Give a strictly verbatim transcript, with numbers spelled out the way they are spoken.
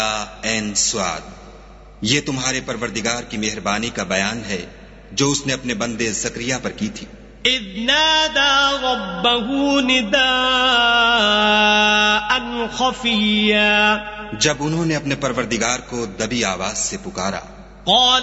ऐन स्वाद, ये तुम्हारे परवरदिगार की मेहरबानी का बयान है जो उसने अपने बंदे ज़करिया पर की थी। इज़ नादा रब्बहू निदाअन खफिय्या, जब उन्होंने अपने परवरदिगार को दबी आवाज से पुकारा।